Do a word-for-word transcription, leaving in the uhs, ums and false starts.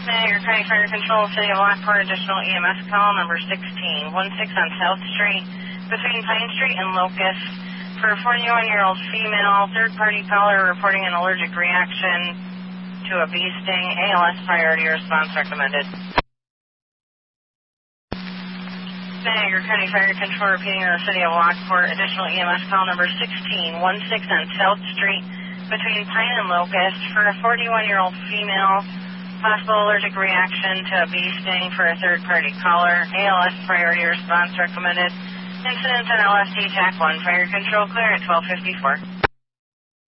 Niagara County Fire Control, City of Lockport, additional E M S call number sixteen one six on South Street between Pine Street and Locust for a forty-one-year-old female third-party caller reporting an allergic reaction to a bee sting. A L S priority response recommended. Niagara County Fire Control repeating to the City of Lockport, additional E M S call number sixteen one six on South Street between Pine and Locust for a forty-one-year-old female, possible allergic reaction to a bee sting for a third-party caller. A L S priority response recommended. Incident on L S D TAC one, Fire Control clear at twelve fifty-four.